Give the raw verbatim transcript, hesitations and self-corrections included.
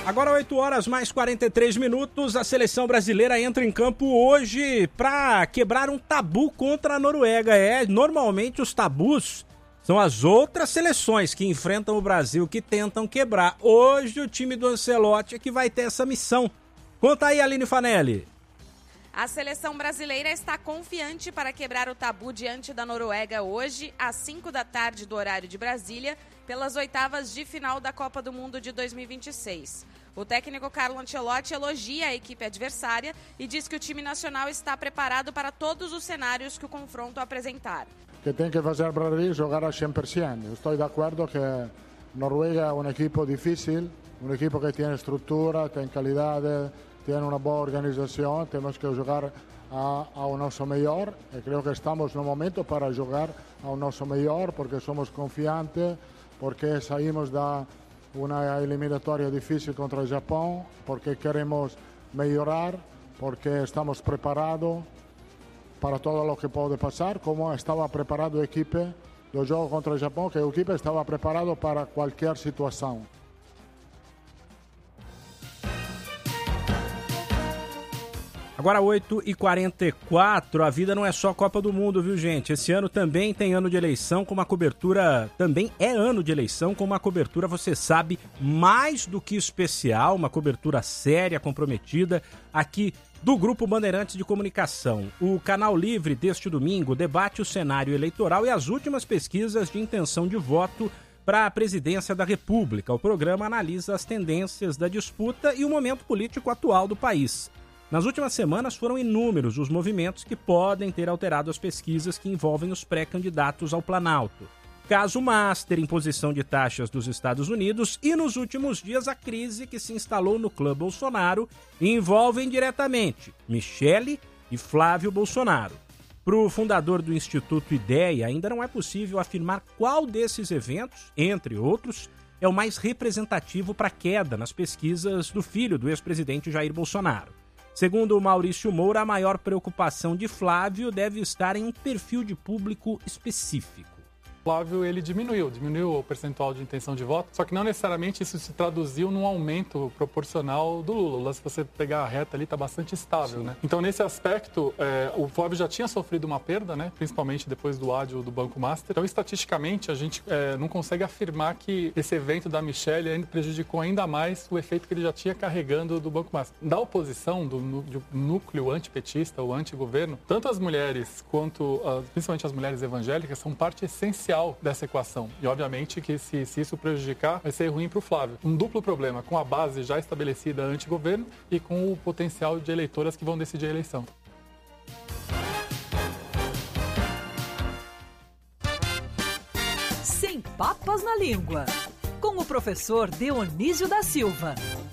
Agora oito horas mais quarenta e três minutos, a seleção brasileira entra em campo hoje para quebrar um tabu contra a Noruega. É, normalmente os tabus são as outras seleções que enfrentam o Brasil que tentam quebrar. Hoje o time do Ancelotti é que vai ter essa missão. Conta aí, Aline Fanelli. A seleção brasileira está confiante para quebrar o tabu diante da Noruega hoje, às cinco da tarde do horário de Brasília, pelas oitavas de final da Copa do Mundo de dois mil e vinte e seis. O técnico Carlo Ancelotti elogia a equipe adversária e diz que o time nacional está preparado para todos os cenários que o confronto apresentar. Que tem que fazer o Brasil jogar a cem por cento. Estou de acordo que Noruega é um equipo difícil, um equipo que tem estrutura, tem qualidade, tem uma boa organização. Temos que jogar a, ao nosso melhor e creio que estamos no momento para jogar ao nosso melhor, porque somos confiantes, porque saímos da uma eliminatória difícil contra o Japão, porque queremos melhorar, porque estamos preparados para todo o que pode passar, como estava preparado a equipe do jogo contra o Japão, que a equipe estava preparada para qualquer situação. Agora oito e quarenta e quatro, a vida não é só Copa do Mundo, viu, gente? Esse ano também tem ano de eleição com uma cobertura, também é ano de eleição com uma cobertura, você sabe, mais do que especial, uma cobertura séria, comprometida, aqui do Grupo Bandeirantes de Comunicação. O Canal Livre deste domingo debate o cenário eleitoral e as últimas pesquisas de intenção de voto para a presidência da República. O programa analisa as tendências da disputa e o momento político atual do país. Nas últimas semanas foram inúmeros os movimentos que podem ter alterado as pesquisas que envolvem os pré-candidatos ao Planalto. Caso Master, imposição de taxas dos Estados Unidos e, nos últimos dias, a crise que se instalou no clã Bolsonaro envolvem diretamente Michele e Flávio Bolsonaro. Para o fundador do Instituto Ideia, ainda não é possível afirmar qual desses eventos, entre outros, é o mais representativo para a queda nas pesquisas do filho do ex-presidente Jair Bolsonaro. Segundo o Maurício Moura, a maior preocupação de Flávio deve estar em um perfil de público específico. Flávio, ele diminuiu, diminuiu o percentual de intenção de voto, só que não necessariamente isso se traduziu num aumento proporcional do Lula. Se você pegar a reta ali, está bastante estável, né? Então, nesse aspecto, é, o Flávio já tinha sofrido uma perda, né? Principalmente depois do ádio do Banco Master. Então, estatisticamente, a gente é, não consegue afirmar que esse evento da Michele ainda prejudicou ainda mais o efeito que ele já tinha carregando do Banco Master. Da oposição, do, do núcleo antipetista, o antigoverno, tanto as mulheres quanto, as, principalmente as mulheres evangélicas, são parte essencial dessa equação. E, obviamente, que se, se isso prejudicar, vai ser ruim para o Flávio. Um duplo problema, com a base já estabelecida anti-governo e com o potencial de eleitoras que vão decidir a eleição. Sem papas na língua, com o professor Dionísio da Silva.